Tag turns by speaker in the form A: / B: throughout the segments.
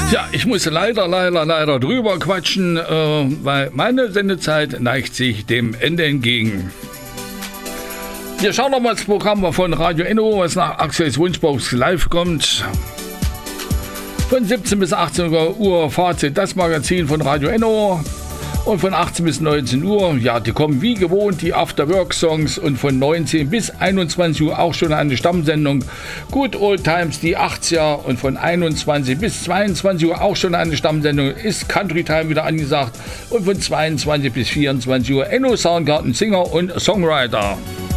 A: Ja, ich muss leider drüber quatschen, weil meine Sendezeit neigt sich dem Ende entgegen. Wir schauen nochmal das Programm von Radio Enno, was nach Axels Wunschbox live kommt. Von 17 bis 18 Uhr Fazit, das Magazin von Radio Enno. Und von 18 bis 19 Uhr, ja, die kommen wie gewohnt, die After-Work-Songs. Und von 19 bis 21 Uhr auch schon eine Stammsendung. Good Old Times, die 80er. Und von 21 bis 22 Uhr auch schon eine Stammsendung. Ist Country Time wieder angesagt. Und von 22 bis 24 Uhr Enno Soundgarden, Singer und Songwriter.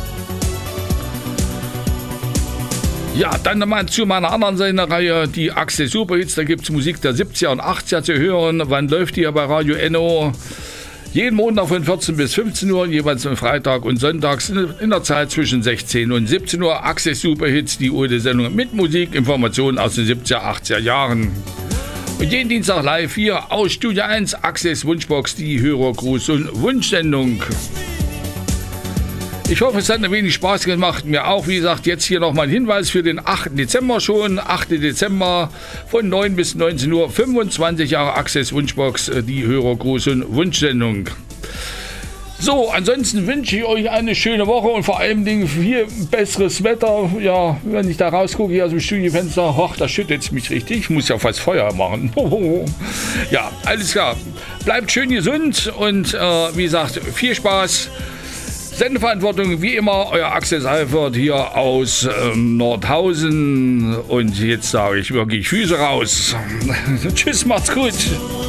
A: Ja, dann nochmal zu meiner anderen Sendereihe, die Axel Superhits. Da gibt es Musik der 70er und 80er zu hören. Wann läuft die hier bei Radio Enno? Jeden Montag von 14 bis 15 Uhr, jeweils am Freitag und Sonntags in der Zeit zwischen 16 und 17 Uhr. Axel Superhits, die alte Sendung mit Musik, Informationen aus den 70er, 80er Jahren. Und jeden Dienstag live hier aus Studio 1, Axels Wunschbox, die Hörergruß- und Wunschsendung. Ich hoffe, es hat ein wenig Spaß gemacht. Mir auch, wie gesagt, jetzt hier nochmal ein Hinweis für den 8. Dezember schon. 8. Dezember von 9 bis 19 Uhr, 25 Jahre Axels Wunschbox, die Hörergruß- und Wunschsendung. So, ansonsten wünsche ich euch eine schöne Woche und vor allem viel besseres Wetter. Ja, wenn ich da rausgucke hier aus dem Studiofenster, hoch, da schüttet es mich richtig. Ich muss ja fast Feuer machen. Ja, alles klar. Bleibt schön gesund und wie gesagt, viel Spaß. Sendeverantwortung wie immer, euer Axel Seifert hier aus Nordhausen. Und jetzt sage ich wirklich Füße raus. Tschüss, macht's gut.